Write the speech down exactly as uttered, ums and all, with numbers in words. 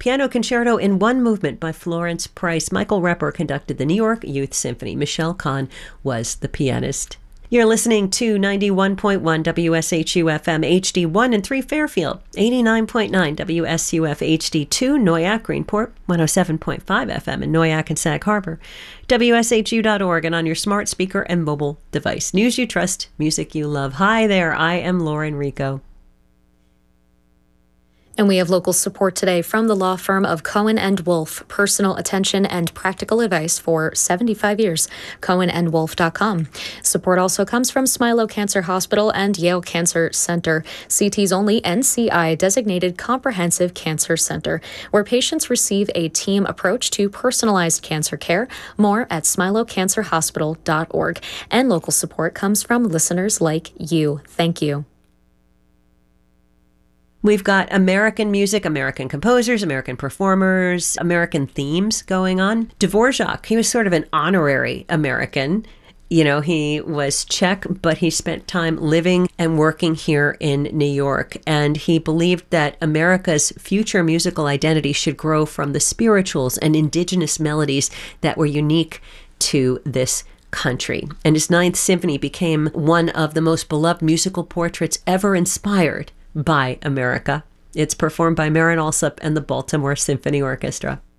Piano Concerto in One Movement by Florence Price. Michael Repper conducted the New York Youth Symphony. Michelle Kahn was the pianist. You're listening to ninety-one point one W S H U F M H D one and three Fairfield, eighty-nine point nine W S U F H D two Noyak Greenport, one oh seven point five F M in Noyak and Sag Harbor, W S H U dot org, and on your smart speaker and mobile device. News you trust, music you love. Hi there, I am Lauren Rico. And we have local support today from the law firm of Cohen and Wolf, personal attention and practical advice for seventy-five years, cohen and wolf dot com. Support also comes from Smilow Cancer Hospital and Yale Cancer Center, C T's only N C I-designated comprehensive cancer center, where patients receive a team approach to personalized cancer care. More at smilow cancer hospital dot org. And local support comes from listeners like you. Thank you. We've got American music, American composers, American performers, American themes going on. Dvorak, he was sort of an honorary American. You know, he was Czech, but he spent time living and working here in New York. And he believed that America's future musical identity should grow from the spirituals and indigenous melodies that were unique to this country. And his Ninth Symphony became one of the most beloved musical portraits ever inspired by America. It's performed by Marin Alsop and the Baltimore Symphony Orchestra.